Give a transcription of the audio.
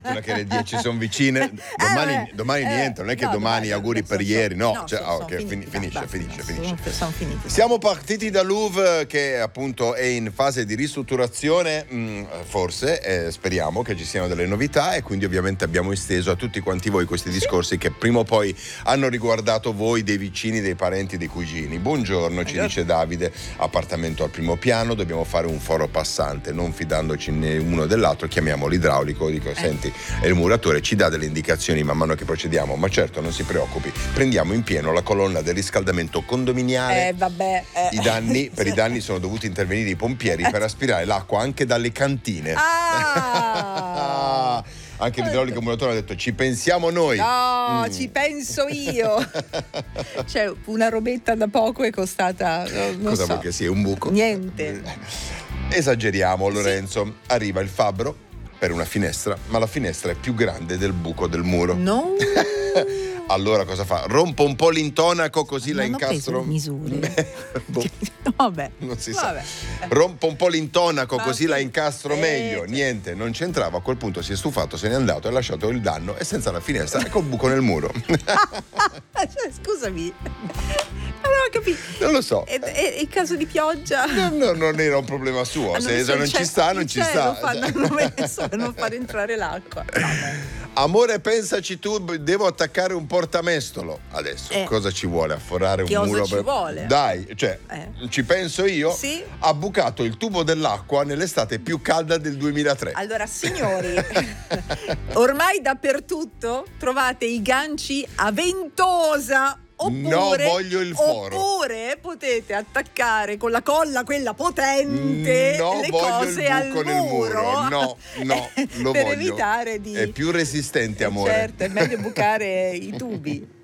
Fortuna che le 10 sono vicine. Domani niente, non è che domani auguri per ieri, no, cioè, finisce. Sono finiti. Siamo partiti da Louvre, che appunto è in fase di ristrutturazione, forse, speriamo che ci siano delle novità, e quindi ovviamente abbiamo esteso a tutti quanti voi questi discorsi che prima o poi hanno riguardato voi, dei vicini, dei parenti, dei cugini. Buongiorno, ci dice Davide, appartamento al primo piano, dobbiamo fare un foro passante, non fidandoci né uno dell'altro, chiamiamo l'idraulico, dico senti, e il muratore ci dà delle indicazioni man mano che procediamo, ma certo non si preoccupi, prendiamo in pieno la colonna del riscaldamento condominiale. Per i danni sono dovuti intervenire i pompieri per aspirare l'acqua anche dalle cantine. Anche l'idraulico muratore ha detto ci pensiamo noi. No, ci penso io. Cioè, una robetta da poco è costata cosa vuoi che sia, un buco? Niente. Esageriamo, Lorenzo. Sì. Arriva il fabbro per una finestra, ma la finestra è più grande del buco del muro. No. Allora cosa fa? Rompo un po' l'intonaco così la incastro. Non ho preso misure. Vabbè. Non si sa. Rompo un po' l'intonaco così la incastro meglio. Niente, non c'entrava. A quel punto si è stufato, se n'è andato e ha lasciato il danno, e senza la finestra e col buco nel muro. Scusami. Non ho capito. Non lo so. E in caso di pioggia? No, non era un problema suo. Se non ci sta, non ci sta. Hanno messo per non far entrare l'acqua. Amore, pensaci tu, devo attaccare un portamestolo. Adesso cosa ci vuole? Afforare un muro? Cosa ci vuole? Dai, cioè, ci penso io. Sì. Ha bucato il tubo dell'acqua nell'estate più calda del 2003. Allora, signori, ormai dappertutto trovate i ganci a ventosa. Oppure, no, voglio il foro. Oppure potete attaccare con la colla quella potente le cose al muro. No, lo per voglio. Evitare di... È più resistente, amore. Certo, è meglio bucare i tubi.